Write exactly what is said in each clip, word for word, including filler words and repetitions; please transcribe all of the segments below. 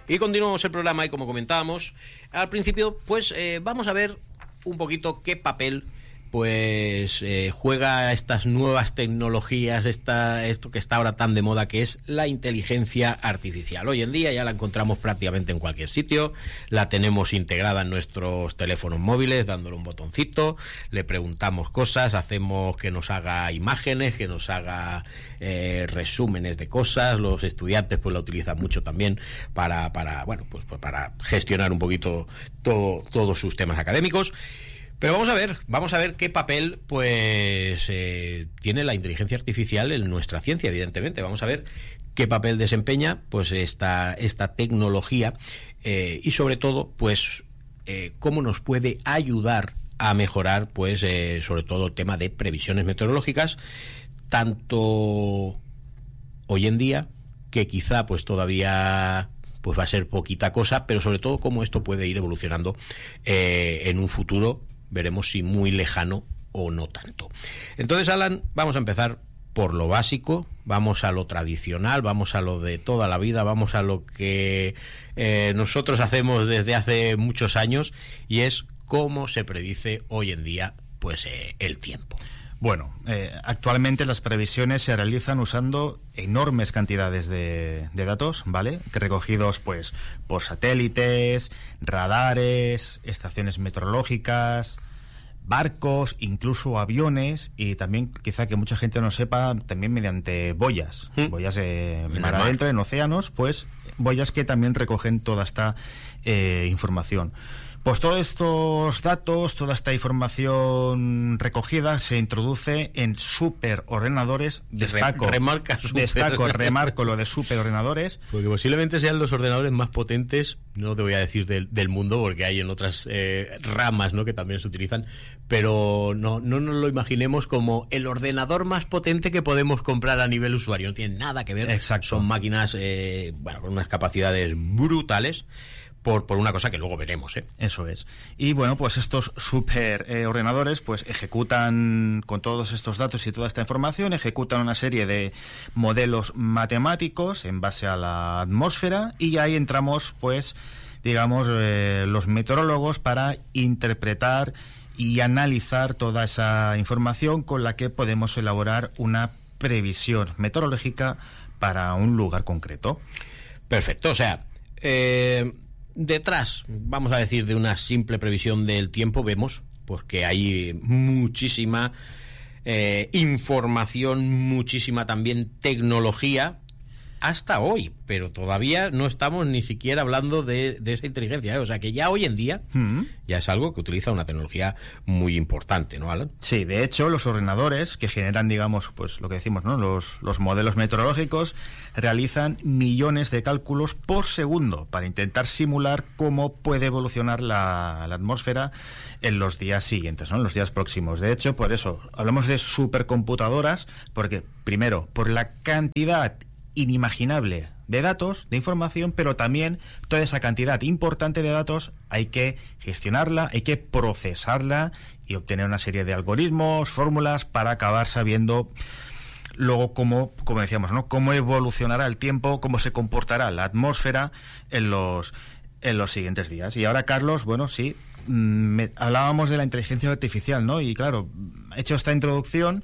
Y continuamos el programa y como comentábamos al principio, pues eh, vamos a ver un poquito qué papel pues eh, juega estas nuevas tecnologías, esta, esto que está ahora tan de moda, que es la inteligencia artificial. Hoy en día ya la encontramos prácticamente en cualquier sitio, la tenemos integrada en nuestros teléfonos móviles, dándole un botoncito, le preguntamos cosas, hacemos que nos haga imágenes, que nos haga eh, resúmenes de cosas. Los estudiantes pues la utilizan mucho también para, para bueno, pues, pues para gestionar un poquito todo, todos sus temas académicos. Pero vamos a ver, vamos a ver qué papel pues eh, tiene la inteligencia artificial en nuestra ciencia, evidentemente. Vamos a ver qué papel desempeña pues esta, esta tecnología eh, y sobre todo pues eh, cómo nos puede ayudar a mejorar pues eh, sobre todo el tema de previsiones meteorológicas, tanto hoy en día, que quizá pues todavía pues va a ser poquita cosa, pero sobre todo cómo esto puede ir evolucionando eh, en un futuro. Veremos si muy lejano o no tanto. Entonces, Alan, vamos a empezar por lo básico, vamos a lo tradicional, vamos a lo de toda la vida, vamos a lo que eh, nosotros hacemos desde hace muchos años, y es cómo se predice hoy en día pues eh, el tiempo. Bueno, eh, actualmente las previsiones se realizan usando enormes cantidades de, de datos, ¿vale? Que recogidos pues por satélites, radares, estaciones meteorológicas, barcos, incluso aviones, y también, quizá que mucha gente no sepa, también mediante boyas, ¿Mm? boyas de mar adentro, en océanos, pues boyas que también recogen toda esta eh, información. Pues todos estos datos, toda esta información recogida se introduce en superordenadores. Destaco, remarca super. destaco, remarco lo de superordenadores. Porque posiblemente sean los ordenadores más potentes, no te voy a decir del, del mundo, porque hay en otras eh, ramas, ¿no?, que también se utilizan, pero no, no nos lo imaginemos como el ordenador más potente que podemos comprar a nivel usuario. No tiene nada que ver. Exacto. Son máquinas eh, bueno, con unas capacidades brutales. Por, por una cosa que luego veremos, ¿eh? Eso es. Y bueno, pues estos super eh, ordenadores pues ejecutan, con todos estos datos y toda esta información, ejecutan una serie de modelos matemáticos en base a la atmósfera, y ahí entramos pues digamos eh, los meteorólogos para interpretar y analizar toda esa información con la que podemos elaborar una previsión meteorológica para un lugar concreto. Perfecto, o sea, eh... detrás, vamos a decir, de una simple previsión del tiempo, vemos pues que hay muchísima eh, información, muchísima también tecnología hasta hoy, pero todavía no estamos ni siquiera hablando de, de esa inteligencia, ¿eh? O sea que ya hoy en día mm. ya es algo que utiliza una tecnología muy importante, ¿no, Alan? Sí, de hecho los ordenadores que generan, digamos, pues lo que decimos, ¿no?, los, los modelos meteorológicos, realizan millones de cálculos por segundo para intentar simular cómo puede evolucionar la, la atmósfera en los días siguientes, ¿no?, en los días próximos. De hecho, por eso hablamos de supercomputadoras, porque primero, por la cantidad inimaginable de datos, de información, pero también toda esa cantidad importante de datos hay que gestionarla, hay que procesarla y obtener una serie de algoritmos, fórmulas para acabar sabiendo luego cómo, como decíamos, ¿no?, cómo evolucionará el tiempo, cómo se comportará la atmósfera en los en los siguientes días. Y ahora, Carlos, bueno, sí, me, hablábamos de la inteligencia artificial, ¿no? Y claro, hecho esta introducción,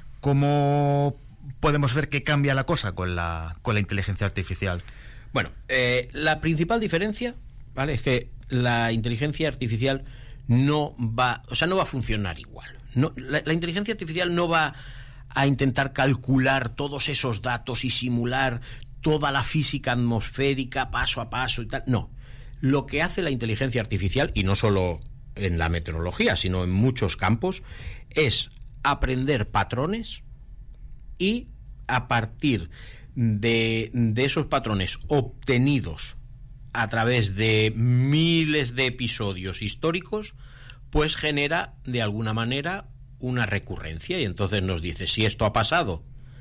¿cómo podemos ver que cambia la cosa con la con la inteligencia artificial? Bueno, eh, la principal diferencia, ¿vale?, es que la inteligencia artificial no va, o sea, no va a funcionar igual. No, la, la inteligencia artificial no va a intentar calcular todos esos datos y simular toda la física atmosférica paso a paso y tal. No. Lo que hace la inteligencia artificial, y no solo en la meteorología, sino en muchos campos, es aprender patrones y a partir de, de esos patrones obtenidos a través de miles de episodios históricos, pues genera de alguna manera una recurrencia, y entonces nos dice, si esto ha pasado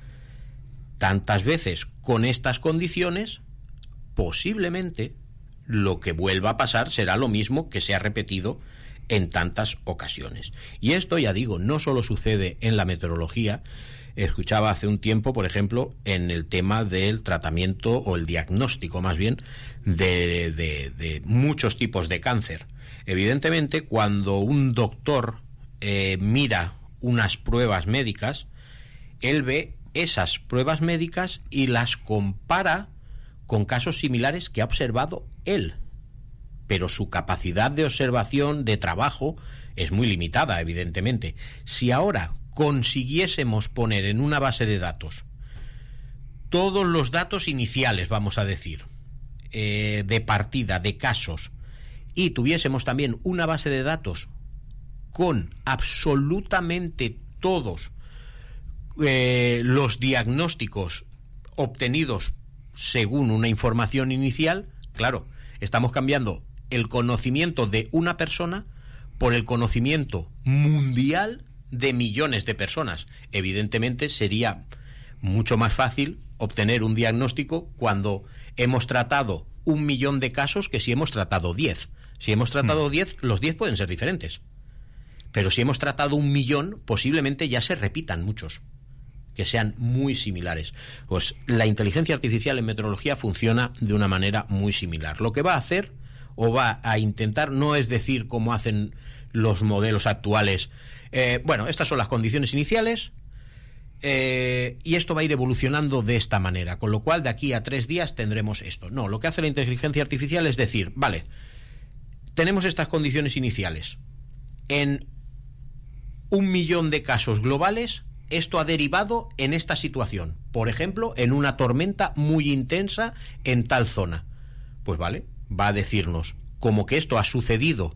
tantas veces con estas condiciones, posiblemente lo que vuelva a pasar será lo mismo que se ha repetido en tantas ocasiones. Y esto, ya digo, no solo sucede en la meteorología, escuchaba hace un tiempo, por ejemplo, en el tema del tratamiento o el diagnóstico, más bien, de, de, de muchos tipos de cáncer. Evidentemente, cuando un doctor eh, mira unas pruebas médicas, él ve esas pruebas médicas y las compara con casos similares que ha observado él. Pero su capacidad de observación, de trabajo, es muy limitada, evidentemente. Si ahora consiguiésemos poner en una base de datos todos los datos iniciales, vamos a decir, eh, de partida, de casos, y tuviésemos también una base de datos con absolutamente todos eh, los diagnósticos obtenidos según una información inicial, claro, estamos cambiando el conocimiento de una persona por el conocimiento mundial de millones de personas. Evidentemente sería mucho más fácil obtener un diagnóstico cuando hemos tratado un millón de casos que si hemos tratado diez. Si hemos tratado diez, los diez pueden ser diferentes. Pero si hemos tratado un millón, posiblemente ya se repitan muchos, que sean muy similares. Pues la inteligencia artificial en meteorología funciona de una manera muy similar. Lo que va a hacer o va a intentar no es decir como hacen los modelos actuales, eh, bueno, estas son las condiciones iniciales eh, y esto va a ir evolucionando de esta manera, con lo cual de aquí a tres días tendremos esto. No, lo que hace la inteligencia artificial es decir, vale, tenemos estas condiciones iniciales. En un millón de casos globales, esto ha derivado en esta situación. Por ejemplo, en una tormenta muy intensa en tal zona. Pues vale, va a decirnos, como que esto ha sucedido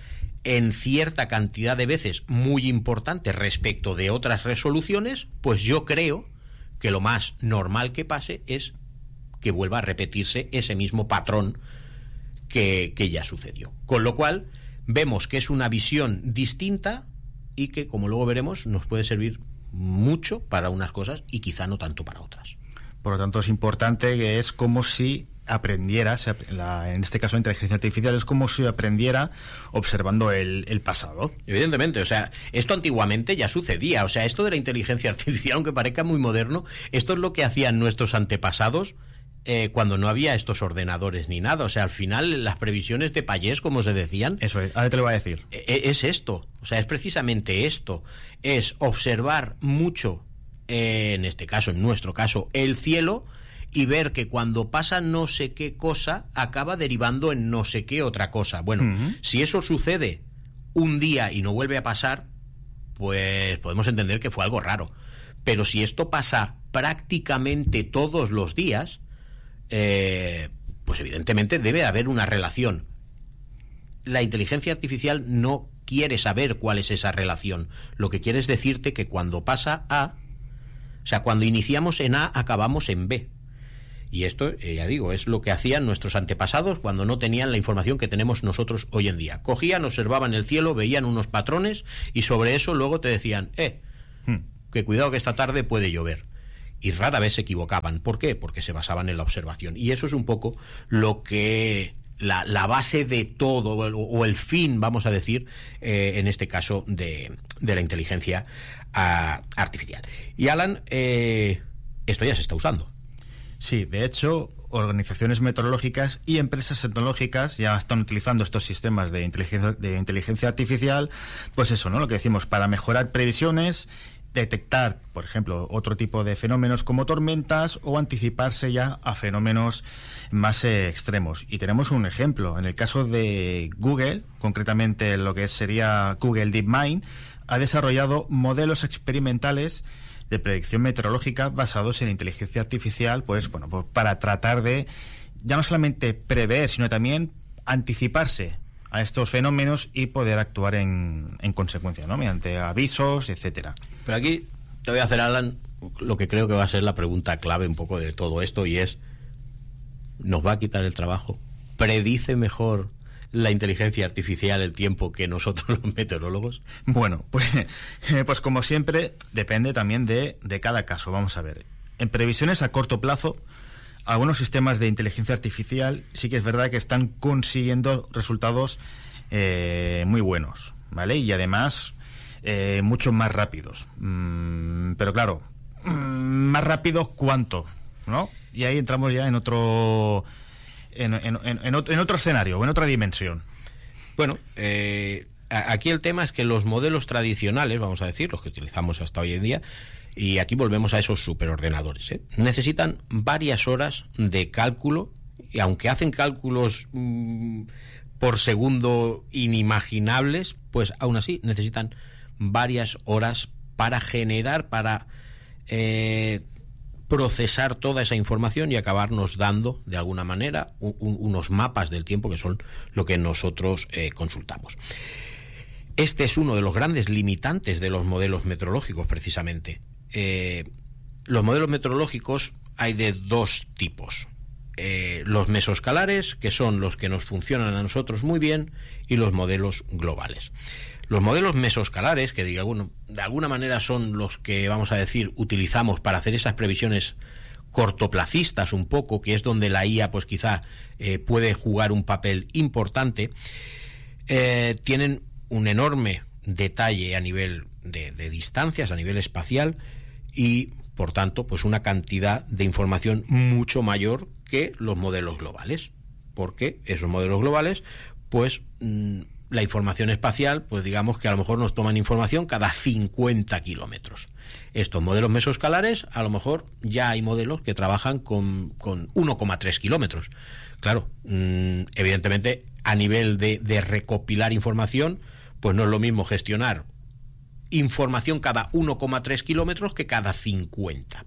en cierta cantidad de veces muy importante respecto de otras resoluciones, pues yo creo que lo más normal que pase es que vuelva a repetirse ese mismo patrón que, que ya sucedió. Con lo cual, vemos que es una visión distinta y que, como luego veremos, nos puede servir mucho para unas cosas y quizá no tanto para otras. Por lo tanto, es importante que es como si aprendiera, la, en este caso la inteligencia artificial, es como si aprendiera observando el, el pasado. Evidentemente, o sea, esto antiguamente ya sucedía, o sea, esto de la inteligencia artificial, aunque parezca muy moderno, esto es lo que hacían nuestros antepasados eh, cuando no había estos ordenadores ni nada, o sea, al final las previsiones de Payés, como se decían... Eso es, ahora te lo voy a decir. Es esto, o sea, es precisamente esto, es observar mucho, eh, en este caso, en nuestro caso, el cielo, y ver que cuando pasa no sé qué cosa acaba derivando en no sé qué otra cosa. Bueno, uh-huh. Si eso sucede un día y no vuelve a pasar, pues podemos entender que fue algo raro. Pero si esto pasa prácticamente todos los días, eh, pues evidentemente debe haber una relación. La inteligencia artificial no quiere saber cuál es esa relación. Lo que quiere es decirte que cuando pasa A, o sea, cuando iniciamos en A, acabamos en B. Y esto, eh, ya digo, es lo que hacían nuestros antepasados cuando no tenían la información que tenemos nosotros hoy en día. Cogían, observaban el cielo, veían unos patrones y sobre eso luego te decían, eh, hmm. que cuidado que esta tarde puede llover. Y rara vez se equivocaban. ¿Por qué? Porque se basaban en la observación. Y eso es un poco lo que... La, la base de todo, o el, o el fin, vamos a decir, eh, en este caso, de, de la inteligencia uh, artificial. Y Alan, eh, esto ya se está usando. Sí, de hecho, organizaciones meteorológicas y empresas tecnológicas ya están utilizando estos sistemas de inteligencia, de inteligencia artificial, pues eso, ¿no? Lo que decimos, para mejorar previsiones, detectar, por ejemplo, otro tipo de fenómenos como tormentas o anticiparse ya a fenómenos más eh, extremos. Y tenemos un ejemplo. En el caso de Google, concretamente lo que sería Google DeepMind, ha desarrollado modelos experimentales de predicción meteorológica basados en inteligencia artificial, pues bueno, pues para tratar de ya no solamente prever, sino también anticiparse a estos fenómenos y poder actuar en, en consecuencia, ¿no? Mediante avisos, etcétera. Pero aquí te voy a hacer, Alan, lo que creo que va a ser la pregunta clave un poco de todo esto, y es, ¿nos va a quitar el trabajo? ¿Predice mejor la inteligencia artificial el tiempo que nosotros los meteorólogos? Bueno, pues, pues como siempre, depende también de, de cada caso. Vamos a ver. En previsiones a corto plazo, algunos sistemas de inteligencia artificial sí que es verdad que están consiguiendo resultados eh, muy buenos, ¿vale? Y además eh, mucho más rápidos. Mm, pero claro, mmm, más rápido cuánto, ¿no? Y ahí entramos ya en otro en, en, en, en, otro, en otro escenario, en otra dimensión. Bueno, eh, aquí el tema es que los modelos tradicionales, vamos a decir, los que utilizamos hasta hoy en día, y aquí volvemos a esos superordenadores, ¿eh? necesitan varias horas de cálculo, y aunque hacen cálculos mmm, por segundo inimaginables, pues aún así necesitan varias horas para generar, para eh, procesar toda esa información y acabarnos dando, de alguna manera, un, un, unos mapas del tiempo que son lo que nosotros eh, consultamos. Este es uno de los grandes limitantes de los modelos meteorológicos, precisamente. Eh, los modelos meteorológicos hay de dos tipos. Eh, los mesoscalares, que son los que nos funcionan a nosotros muy bien, y los modelos globales. Los modelos mesoscalares, que diga, bueno, de alguna manera son los que, vamos a decir, utilizamos para hacer esas previsiones cortoplacistas un poco, que es donde la I A pues quizá eh, puede jugar un papel importante, eh, tienen un enorme detalle a nivel de, de distancias, a nivel espacial, y por tanto pues una cantidad de información mucho mayor que los modelos globales, porque esos modelos globales pues mmm, la información espacial, pues digamos que a lo mejor nos toman información cada cincuenta kilómetros. Estos modelos mesoscalares, a lo mejor ya hay modelos que trabajan con, con uno coma tres kilómetros. Claro, mmm, evidentemente a nivel de, de recopilar información, pues no es lo mismo gestionar información cada uno coma tres kilómetros que cada cincuenta.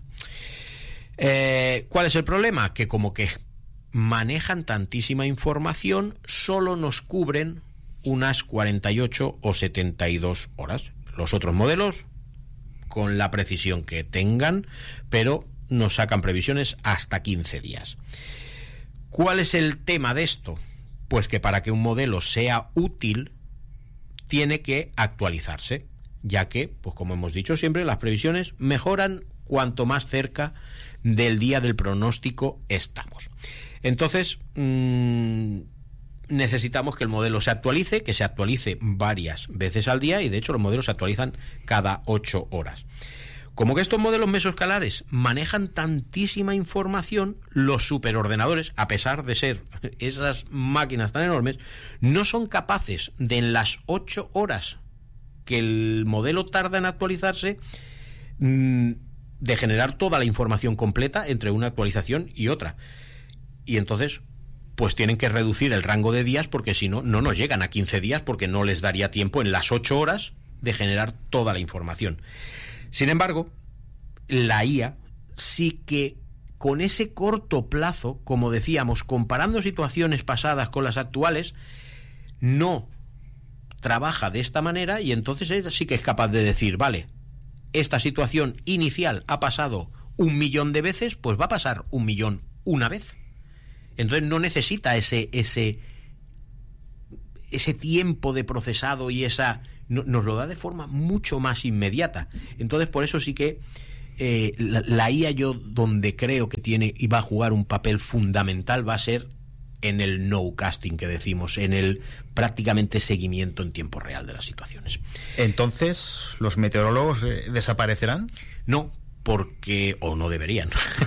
Eh, ¿Cuál es el problema? Que como que manejan tantísima información, solo nos cubren unas cuarenta y ocho o setenta y dos horas. Los otros modelos, con la precisión que tengan, pero nos sacan previsiones hasta quince días. ¿Cuál es el tema de esto? Pues que para que un modelo sea útil, tiene que actualizarse, ya que, pues como hemos dicho siempre, las previsiones mejoran cuanto más cerca del día del pronóstico estamos. Entonces, mmm, necesitamos que el modelo se actualice, que se actualice varias veces al día, y de hecho los modelos se actualizan cada ocho horas. Como que estos modelos mesoscalares manejan tantísima información, los superordenadores, a pesar de ser esas máquinas tan enormes, no son capaces de, en las ocho horas que el modelo tarda en actualizarse, de generar toda la información completa entre una actualización y otra. Y entonces pues tienen que reducir el rango de días, porque si no, no nos llegan a quince días, porque no les daría tiempo en las ocho horas de generar toda la información. Sin embargo, la I A sí que con ese corto plazo, como decíamos, comparando situaciones pasadas con las actuales, no trabaja de esta manera, y entonces ella sí que es capaz de decir, vale, esta situación inicial ha pasado un millón de veces, pues va a pasar un millón una vez. Entonces no necesita ese ese ese tiempo de procesado, y esa no, nos lo da de forma mucho más inmediata. Entonces por eso sí que eh, la, la I A, yo donde creo que tiene y va a jugar un papel fundamental, va a ser en el nowcasting que decimos, en el prácticamente seguimiento en tiempo real de las situaciones. Entonces, ¿los meteorólogos eh, desaparecerán? No, porque, o no deberían,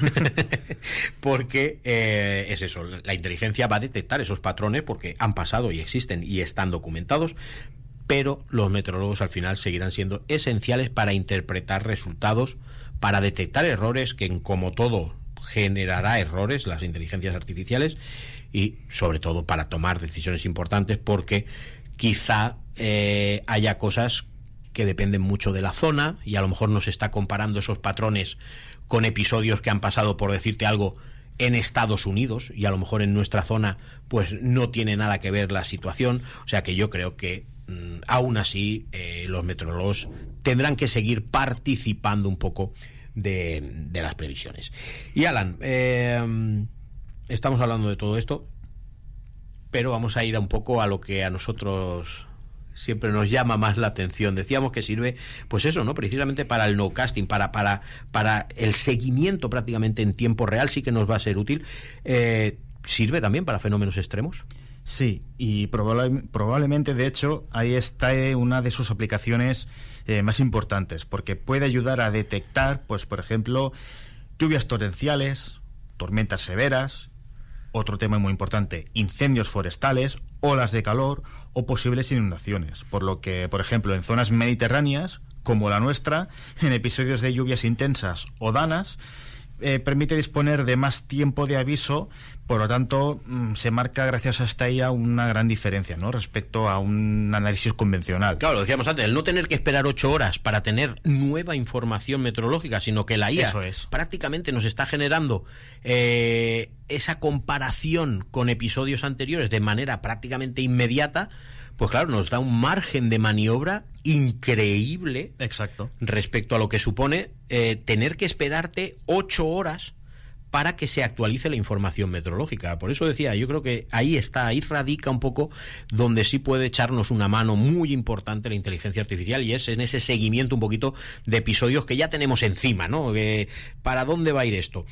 porque eh, es eso, la inteligencia va a detectar esos patrones porque han pasado y existen y están documentados, pero los meteorólogos al final seguirán siendo esenciales para interpretar resultados, para detectar errores, que como todo generará errores las inteligencias artificiales, y sobre todo para tomar decisiones importantes, porque quizá eh, haya cosas que dependen mucho de la zona, y a lo mejor nos está comparando esos patrones con episodios que han pasado, por decirte algo, en Estados Unidos, y a lo mejor en nuestra zona pues no tiene nada que ver la situación. O sea que yo creo que mmm, aún así eh, los meteorólogos tendrán que seguir participando un poco de, de las previsiones. Y Alan, eh, estamos hablando de todo esto, pero vamos a ir un poco a lo que a nosotros siempre nos llama más la atención. Decíamos que sirve, pues eso, ¿no? Precisamente para el nowcasting, para, para, para el seguimiento prácticamente en tiempo real, sí que nos va a ser útil. Eh, ¿Sirve también para fenómenos extremos? Sí, y probable, probablemente, de hecho, ahí está una de sus aplicaciones eh, más importantes, porque puede ayudar a detectar, pues por ejemplo, lluvias torrenciales, tormentas severas, otro tema muy importante, incendios forestales, olas de calor o posibles inundaciones. Por lo que, por ejemplo, en zonas mediterráneas, como la nuestra, en episodios de lluvias intensas o danas, eh, permite disponer de más tiempo de aviso. Por lo tanto, mmm, se marca gracias a esta I A una gran diferencia, ¿no?, respecto a un análisis convencional. Claro, lo decíamos antes, el no tener que esperar ocho horas para tener nueva información meteorológica, sino que la I A Eso es. prácticamente nos está generando eh, esa comparación con episodios anteriores de manera prácticamente inmediata. Pues claro, nos da un margen de maniobra increíble. Exacto. Respecto a lo que supone eh, tener que esperarte ocho horas para que se actualice la información meteorológica. Por eso decía, yo creo que ahí está, ahí radica un poco donde sí puede echarnos una mano muy importante la inteligencia artificial, y es en ese seguimiento un poquito de episodios que ya tenemos encima, ¿no? Eh, ¿Para dónde va a ir esto?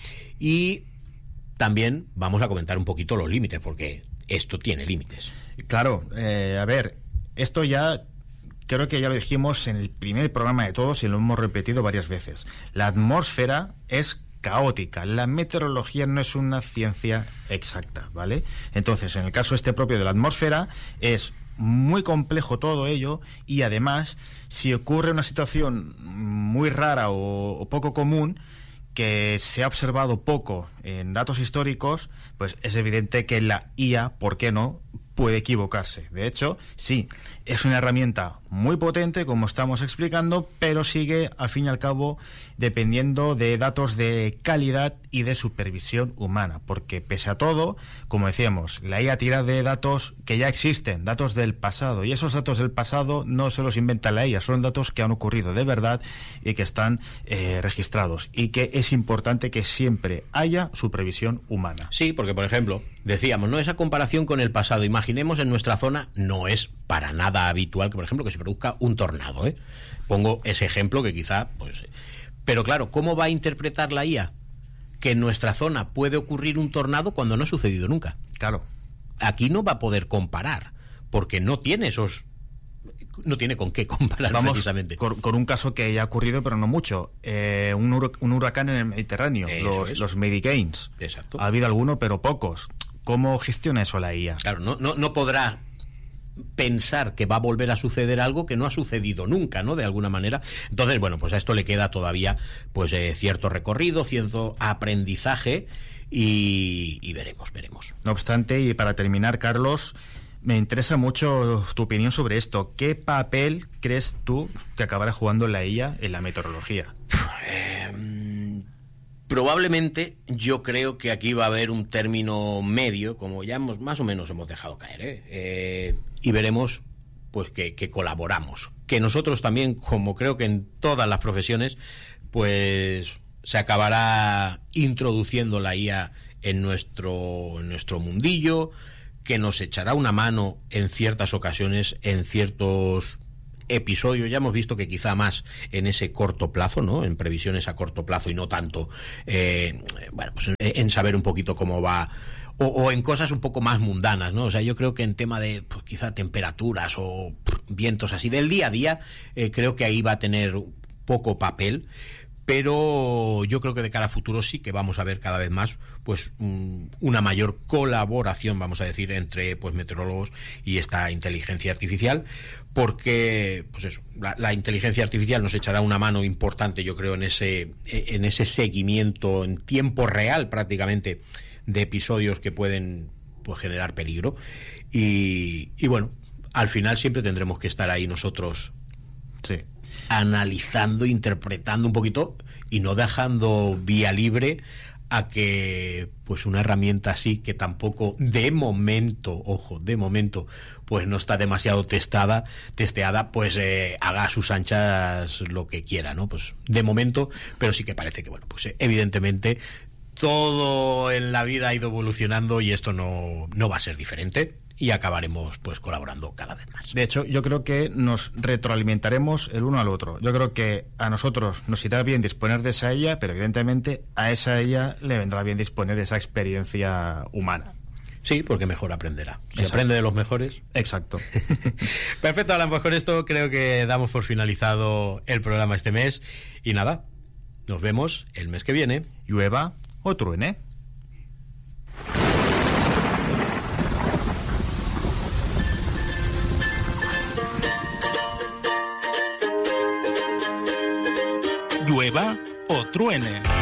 Y también vamos a comentar un poquito los límites, porque esto tiene límites. Claro, eh, a ver, esto ya creo que ya lo dijimos en el primer programa de todos y lo hemos repetido varias veces. La atmósfera es caótica, la meteorología no es una ciencia exacta, ¿vale? Entonces, en el caso este propio de la atmósfera, es muy complejo todo ello, y además, si ocurre una situación muy rara o, o poco común, que se ha observado poco en datos históricos, pues es evidente que la I A, ¿por qué no?, puede equivocarse. De hecho, sí, es una herramienta muy potente, como estamos explicando, pero sigue, al fin y al cabo, dependiendo de datos de calidad y de supervisión humana, porque pese a todo, como decíamos, la I A tira de datos que ya existen, datos del pasado, y esos datos del pasado no se los inventa la I A, son datos que han ocurrido de verdad y que están eh, registrados, y que es importante que siempre haya supervisión humana. Sí, porque por ejemplo, decíamos, ¿no?, esa comparación con el pasado. Imaginemos en nuestra zona, no es para nada habitual que, por ejemplo, que se produzca un tornado, ¿eh? Pongo ese ejemplo que quizá, pues... Pero claro, ¿cómo va a interpretar la I A que en nuestra zona puede ocurrir un tornado cuando no ha sucedido nunca? Claro. Aquí no va a poder comparar, porque no tiene esos... No tiene con qué comparar. Vamos, precisamente. Con, con un caso que ya ha ocurrido, pero no mucho. Eh, un, hur un huracán en el Mediterráneo, los, es. los Medicains. Exacto. Ha habido alguno, pero pocos. ¿Cómo gestiona eso la I A? Claro, no, no, no podrá pensar que va a volver a suceder algo que no ha sucedido nunca, ¿no?, de alguna manera. Entonces, bueno, pues a esto le queda todavía pues eh, cierto recorrido, cierto aprendizaje, y, y veremos, veremos. No obstante, y para terminar, Carlos, me interesa mucho tu opinión sobre esto. ¿Qué papel crees tú que acabará jugando la I A en la meteorología? Eh, probablemente yo creo que aquí va a haber un término medio, como ya hemos, más o menos hemos dejado caer, ¿eh? Eh, y veremos pues que, que colaboramos. Que nosotros también, como creo que en todas las profesiones, pues se acabará introduciendo la I A en nuestro, en nuestro mundillo, que nos echará una mano en ciertas ocasiones, en ciertos episodios. Ya hemos visto que quizá más en ese corto plazo, ¿no?, en previsiones a corto plazo, y no tanto eh, bueno, pues en, en saber un poquito cómo va, o, o en cosas un poco más mundanas, ¿no? O sea, yo creo que en tema de pues, quizá temperaturas o vientos así del día a día, eh, creo que ahí va a tener poco papel. Pero yo creo que de cara a futuro sí que vamos a ver cada vez más pues um, una mayor colaboración, vamos a decir, entre pues meteorólogos y esta inteligencia artificial, porque pues eso, la, la inteligencia artificial nos echará una mano importante, yo creo, en ese en ese seguimiento en tiempo real prácticamente de episodios que pueden pues generar peligro, y, y bueno, al final siempre tendremos que estar ahí nosotros. Sí. Analizando, interpretando un poquito y no dejando vía libre a que pues una herramienta así, que tampoco de momento, ojo, de momento pues no está demasiado testada, testeada, pues eh, haga a sus anchas lo que quiera, ¿no? Pues de momento, pero sí que parece que bueno, pues eh, evidentemente todo en la vida ha ido evolucionando y esto no, no va a ser diferente. Y acabaremos pues colaborando cada vez más. De hecho, yo creo que nos retroalimentaremos el uno al otro. Yo creo que a nosotros nos irá bien disponer de esa I A, pero evidentemente a esa I A le vendrá bien disponer de esa experiencia humana. Sí, porque mejor aprenderá. Si Exacto. aprende de los mejores. Exacto. Perfecto, Alan, pues con esto creo que damos por finalizado el programa este mes. Y nada, nos vemos el mes que viene. Llueva o truene. Llueva o truene.